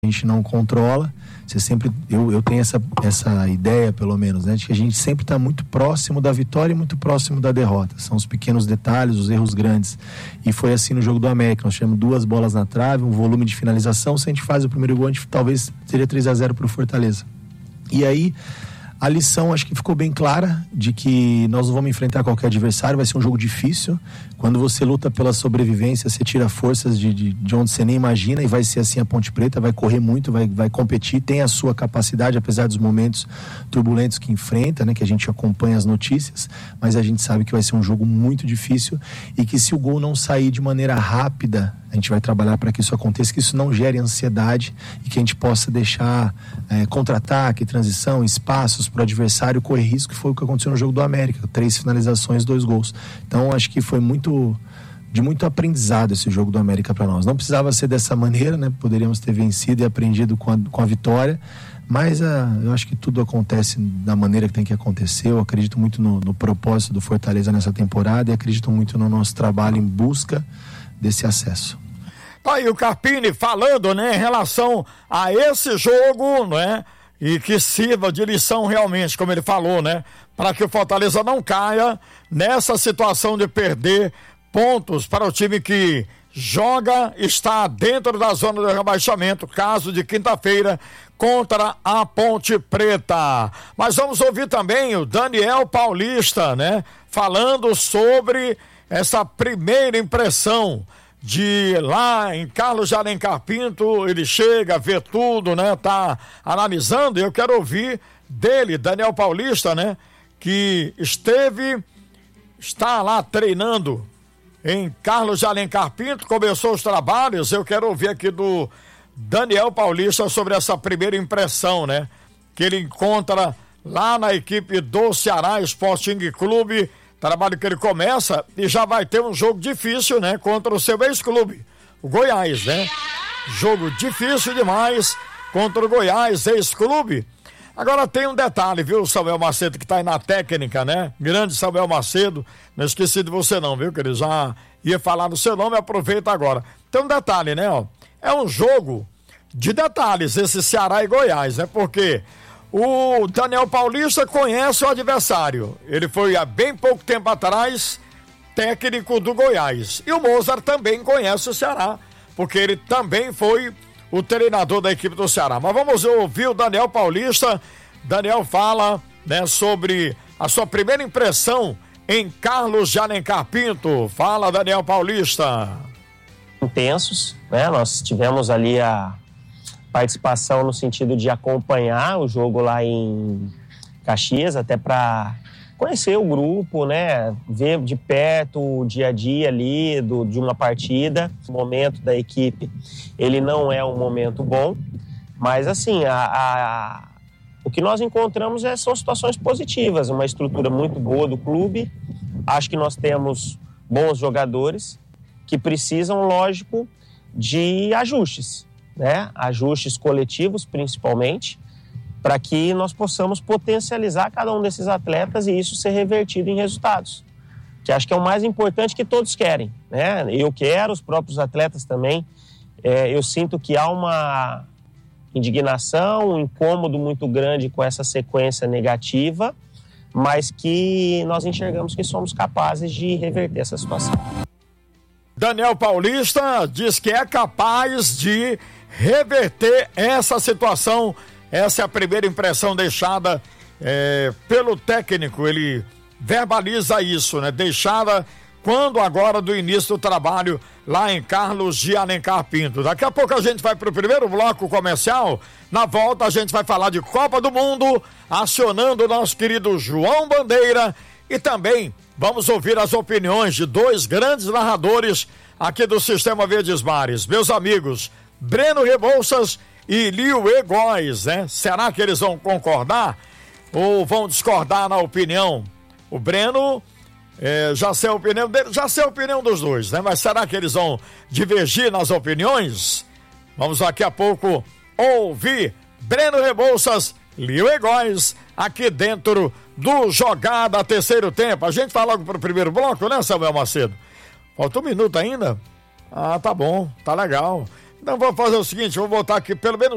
a gente não controla. Você sempre, eu tenho essa ideia, pelo menos, né, de que a gente sempre está muito próximo da vitória e muito próximo da derrota. São os pequenos detalhes, os erros grandes. E foi assim no jogo do América. Nós tivemos 2 bolas na trave, um volume de finalização. Se a gente faz o primeiro gol, a gente talvez seria 3-0 para o Fortaleza. E aí, a lição acho que ficou bem clara de que nós não vamos enfrentar qualquer adversário, vai ser um jogo difícil. Quando você luta pela sobrevivência, você tira forças de onde você nem imagina, e vai ser assim a Ponte Preta, vai correr muito, vai competir, tem a sua capacidade, apesar dos momentos turbulentos que enfrenta, né, que a gente acompanha as notícias, mas a gente sabe que vai ser um jogo muito difícil e que se o gol não sair de maneira rápida, a gente vai trabalhar para que isso aconteça, que isso não gere ansiedade e que a gente possa deixar contra-ataque, transição, espaços para o adversário correr risco, que foi o que aconteceu no jogo do América, 3 finalizações, 2 gols. Então acho que foi muito aprendizado esse jogo do América para nós. Não precisava ser dessa maneira, né? Poderíamos ter vencido e aprendido com a vitória, mas eu acho que tudo acontece da maneira que tem que acontecer. Eu acredito muito no propósito do Fortaleza nessa temporada e acredito muito no nosso trabalho em busca desse acesso. Tá aí o Carpini falando, né, em relação a esse jogo, né, e que sirva de lição realmente, como ele falou, né, para que o Fortaleza não caia nessa situação de perder pontos para o time que joga, está dentro da zona de rebaixamento, caso de quinta-feira contra a Ponte Preta. Mas vamos ouvir também o Daniel Paulista, né, falando sobre essa primeira impressão de lá em Carlos de Alencar Pinto. Ele chega, vê tudo, né, tá analisando, e eu quero ouvir dele, Daniel Paulista, né, que está lá treinando em Carlos de Alencar Pinto, começou os trabalhos. Eu quero ouvir aqui do Daniel Paulista sobre essa primeira impressão, né, que ele encontra lá na equipe do Ceará Sporting Clube. Trabalho que ele começa e já vai ter um jogo difícil, né, contra o seu ex-clube, o Goiás, né? Jogo difícil demais contra o Goiás, ex-clube. Agora tem um detalhe, viu, Samuel Macedo, que tá aí na técnica, né? Grande Samuel Macedo, não esqueci de você não, viu, que ele já ia falar no seu nome, aproveita agora. Tem um detalhe, né, ó, é um jogo de detalhes esse Ceará e Goiás, né, porque o Daniel Paulista conhece o adversário. Ele foi há bem pouco tempo atrás técnico do Goiás. E o Mozart também conhece o Ceará, porque ele também foi o treinador da equipe do Ceará. Mas vamos ouvir o Daniel Paulista. Daniel fala, né, sobre a sua primeira impressão em Carlos de Alencar Pinto. Fala, Daniel Paulista. Intensos, né? Nós tivemos ali a participação no sentido de acompanhar o jogo lá em Caxias, até para conhecer o grupo, né, ver de perto o dia a dia ali de uma partida. O momento da equipe, ele não é um momento bom, mas assim, o que nós encontramos são situações positivas, uma estrutura muito boa do clube. Acho que nós temos bons jogadores que precisam, lógico, de ajustes, né? Ajustes coletivos, principalmente, para que nós possamos potencializar cada um desses atletas e isso ser revertido em resultados, que acho que é o mais importante, que todos querem, né? Eu quero, os próprios atletas também. Eu sinto que há uma indignação, um incômodo muito grande com essa sequência negativa, mas que nós enxergamos que somos capazes de reverter essa situação. Daniel Paulista diz que é capaz de reverter essa situação. Essa é a primeira impressão deixada pelo técnico. Ele verbaliza isso, né? Deixada quando agora do início do trabalho lá em Carlos de Alencar Pinto. Daqui a pouco a gente vai para o primeiro bloco comercial. Na volta a gente vai falar de Copa do Mundo, acionando o nosso querido João Bandeira, e também vamos ouvir as opiniões de 2 grandes narradores aqui do Sistema Verdes Mares. Meus amigos, Breno Rebouças e Lio Góes, né? Será que eles vão concordar ou vão discordar na opinião? O Breno, já sei a opinião dele, já sei a opinião dos dois, né? Mas será que eles vão divergir nas opiniões? Vamos daqui a pouco ouvir Breno Rebouças, Lio Góes, aqui dentro do Jogada Terceiro Tempo. A gente vai logo pro primeiro bloco, né, Samuel Macedo? Falta 1 minuto ainda? Ah, tá bom, tá legal. Então vou fazer o seguinte, vou botar aqui pelo menos